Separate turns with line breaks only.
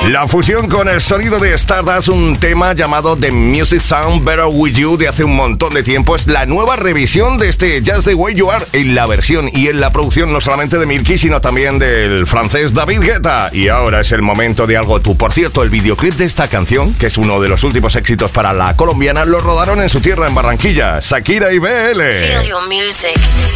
La fusión con el sonido de Stardust, un tema llamado The Music Sound Better With You de hace un montón de tiempo, es la nueva revisión de este Just The Way You Are en la versión y en la producción no solamente de Mirky, sino también del francés David Guetta. Y ahora es el momento de algo tú. Por cierto, el videoclip de esta canción, que es uno de los últimos éxitos para la colombiana, lo rodaron en su tierra, en Barranquilla, Shakira y BL.
Feel your music.